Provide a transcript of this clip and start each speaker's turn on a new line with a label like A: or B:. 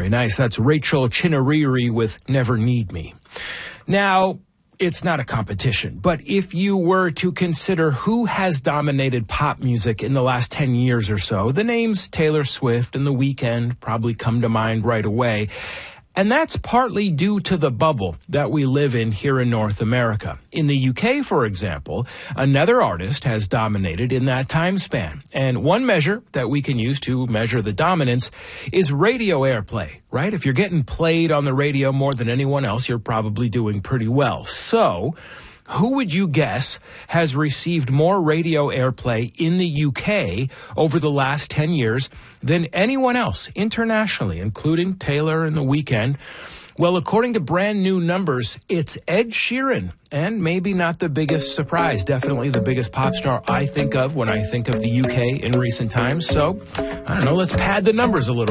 A: Very nice. That's Rachel Chinariri with Never Need Me. Now, it's not a competition, but if you were to consider who has dominated pop music in the last 10 years or so, the names Taylor Swift and The Weeknd probably come to mind right away. And that's partly due to the bubble that we live in here in North America. In the UK, for example, another artist has dominated in that time span. And one measure that we can use to measure the dominance is radio airplay, right? If you're getting played on the radio more than anyone else, you're probably doing pretty well. So, who would you guess has received more radio airplay in the UK over the last 10 years than anyone else internationally, including Taylor and The Weeknd? Well, according to brand new numbers, it's Ed Sheeran. And maybe not the biggest surprise, definitely the biggest pop star I think of when I think of the UK in recent times. So, I don't know, let's pad the numbers a little.